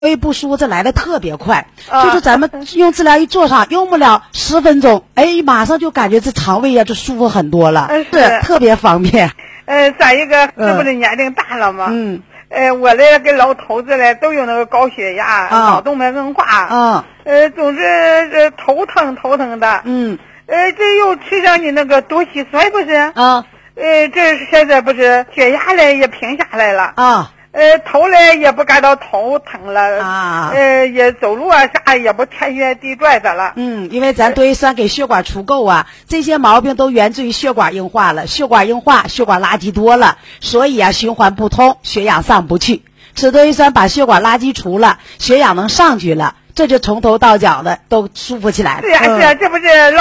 胃不舒服这来的特别快，就是咱们用治疗仪做上，用不了10分钟，哎，马上就感觉这肠胃呀就舒服很多了， 是特别方便。 再一个，这不是年龄大了吗？我这跟老头子嘞都有那个高血压、脑动脉硬化，总之头疼的，这又吃上你那个多硒酸不是？这现在不是血压嘞也平下来了头嘞也不感到头疼了也走路啊啥也不天旋地转的了。 因为咱多硒酸给血管除垢啊，这些毛病都源自于血管硬化了，血管硬化，血管垃圾多了，所以啊循环不通，血氧上不去。吃多硒酸把血管垃圾除了，血氧能上去了，这就从头到脚的都舒服起来了。 是啊，这不是